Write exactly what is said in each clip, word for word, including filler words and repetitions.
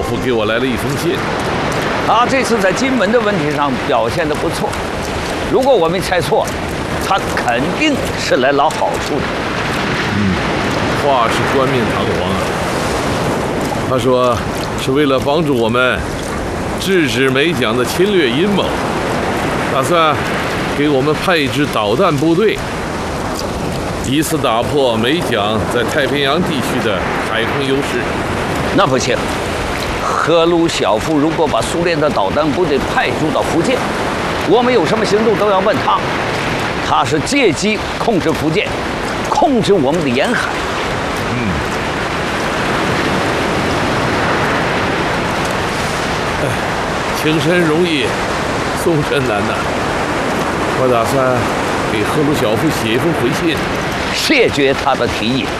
夫给我来了一封信。 他这次在金门的问题上表现得不错，如果我没猜错，他肯定是来捞好处的。 嗯，话是冠冕堂皇啊。他说是为了帮助我们制止美蒋的侵略阴谋，打算给我们派一支导弹部队，以此打破美蒋在太平洋地区的海空优势。 那不行，赫鲁晓夫如果把苏联的导弹部队派驻到福建，我们有什么行动都要问他。他是借机控制福建，控制我们的沿海。 嗯。哎，情深容易，送深难呐。我打算给赫鲁晓夫写一封回信， 谢绝他的提议。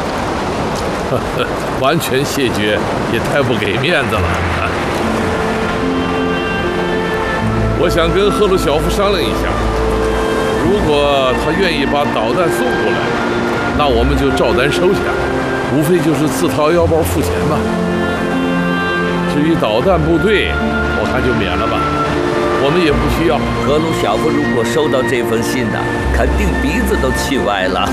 完全谢绝也太不给面子了。我想跟赫鲁晓夫商量一下，如果他愿意把导弹送过来，那我们就照单收下，无非就是自掏腰包付钱嘛。至于导弹部队，我看就免了吧，我们也不需要。 赫鲁晓夫如果收到这封信呢、啊，肯定鼻子都气歪了。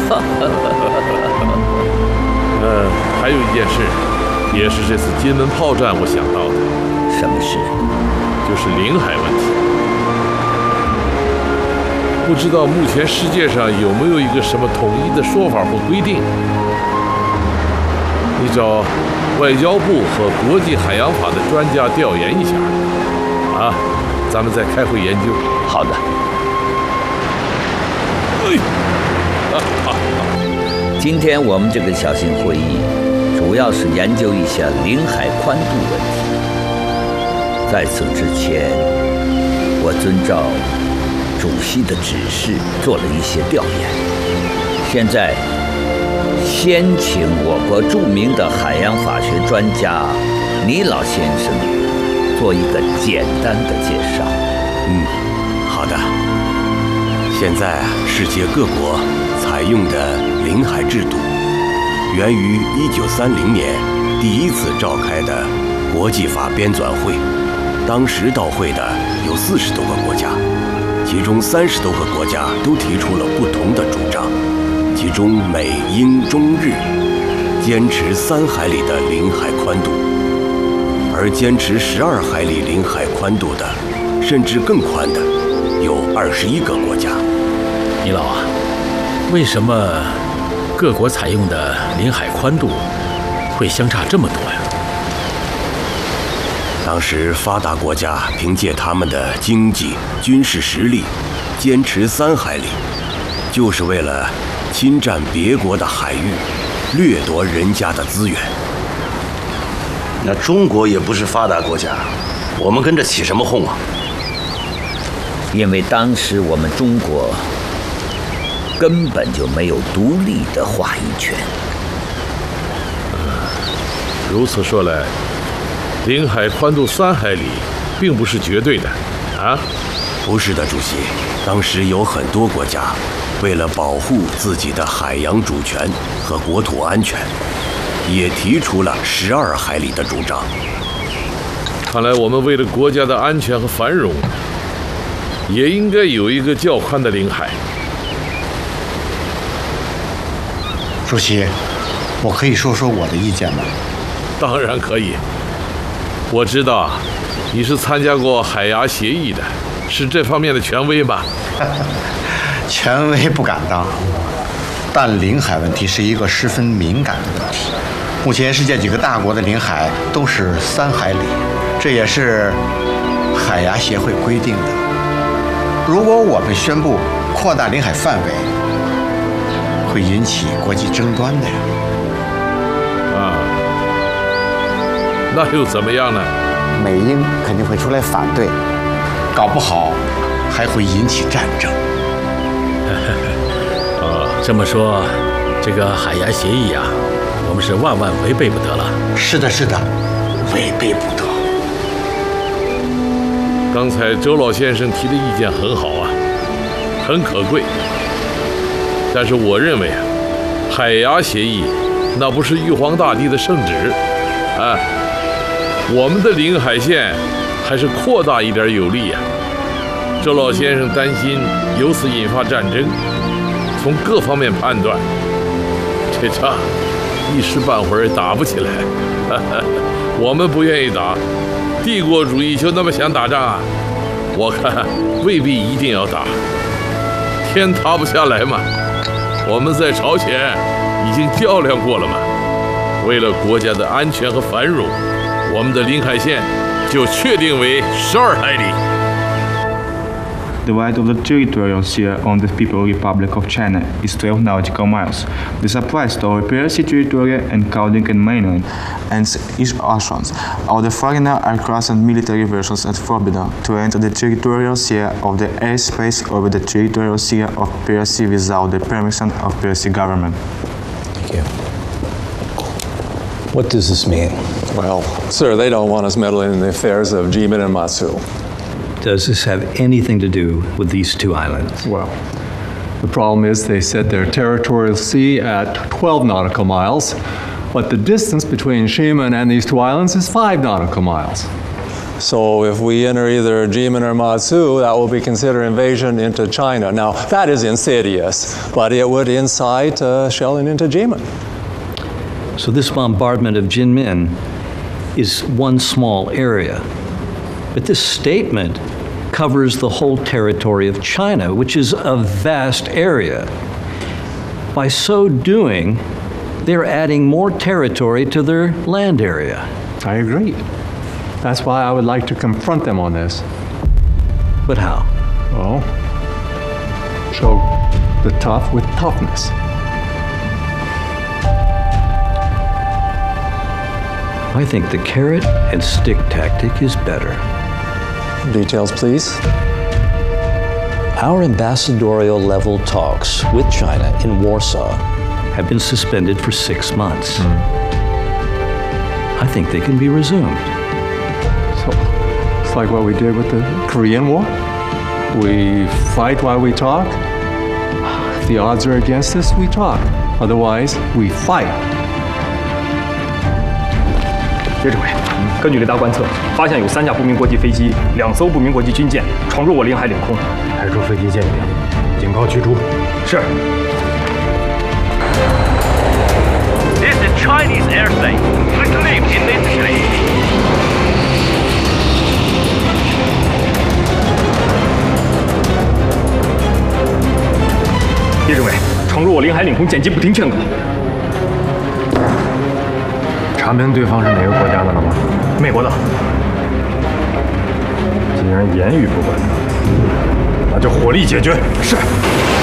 嗯，还有一件事，也是这次金门炮战我想到的。 什么事？ 就是领海问题。不知道目前世界上有没有一个什么统一的说法或规定？你找外交部和国际海洋法的专家调研一下。啊，咱们再开会研究。 好的。 哎，啊啊！ 今天我们这个小型会议，主要是研究一下领海宽度问题。在此之前，我遵照主席的指示做了一些调研。现在，先请我国著名的海洋法学专家倪老先生做一个简单的介绍。 嗯，好的。现在世界各国采用的领海制度，源于一九三零年第一次召开的国际法编纂会。当时到会的有四十多个国家，其中三十多个国家都提出了不同的主张。其中美、英、中、日坚持三海里的领海宽度，而坚持十二海里领海宽度的，甚至更宽的，有二十一个国家。 倪老啊，为什么各国采用的领海宽度会相差这么多呀？ 当时发达国家凭借他们的经济、军事实力，坚持三海里，就是为了侵占别国的海域，掠夺人家的资源。 那中国也不是发达国家，我们跟着起什么哄啊？ 因为当时我们中国根本就没有独立的话语权。 如此说来，领海宽度三海里并不是绝对的，啊？ 不是的，主席。当时有很多国家为了保护自己的海洋主权和国土安全，也提出了十二海里的主张。 看来我们为了国家的安全和繁荣，也应该有一个较宽的领海。 主席，我可以说说我的意见吗？ 当然可以。我知道你是参加过海牙协议的，是这方面的权威吧？ 权威不敢当，但领海问题是一个十分敏感的问题。目前世界几个大国的领海都是三海里，这也是海牙协会规定的。如果我们宣布扩大领海范围，会引起国际争端的呀。 啊，那又怎么样呢？ 美英肯定会出来反对，搞不好还会引起战争。 哦，这么说，这个海牙协议啊，我们是万万违背不得了。 是的，是的，违背不得。 刚才周老先生提的意见很好啊，很可贵。但是我认为啊，海牙协议那不是玉皇大帝的圣旨啊， 我们的领海线还是扩大一点有利呀。周老先生担心由此引发战争，从各方面判断，这仗一时半会儿打不起来。我们不愿意打，帝国主义就那么想打仗啊？我看未必一定要打，天塌不下来嘛。我们在朝鲜已经较量过了嘛。为了国家的安全和繁荣，我们的领海线就确定为十二海里。 The width of the territorial sea on the People's Republic of China is twelve nautical miles. This applies to our P R C territory and Kalding and mainland, and East Oceans. All the foreigner aircraft and military vessels are forbidden to enter the territorial sea of the airspace over the territorial sea of P R C without the permission of P R C government. Thank you. What does this mean? Well, sir, they don't want us meddling in the affairs of Jimin and Matsu. Does this have anything to do with these two islands? Well, the problem is they set their territorial sea at twelve nautical miles, but the distance between Ximen and these two islands is five nautical miles. So if we enter either Jimen or Matsu, that will be considered invasion into China. Now, that is insidious, but it would incite uh, shelling into Jimen. So this bombardment of Jinmen is one small area. But this statement covers the whole territory of China, which is a vast area. By so doing, they're adding more territory to their land area. I agree. That's why I would like to confront them on this. But how? Well, show the tough with toughness. I think the carrot and stick tactic is better. Details, please. Our ambassadorial level talks with China in Warsaw have been suspended for six months. Mm. I think they can be resumed. So, it's like what we did with the Korean War. We fight while we talk. If the odds are against us, we talk. Otherwise, we fight. 叶指挥，根据雷达观测，发现有三架不明国籍飞机、两艘不明国籍军舰闯入我领海领空，排除飞机间谍，警告驱逐。是。 This is Chinese airspace. Reclaim immediately. 叶指挥，闯入我领海领空，紧急不听劝告。 查明对方是哪个国家的了吗？美国的。既然言语不管用，那就火力解决。是。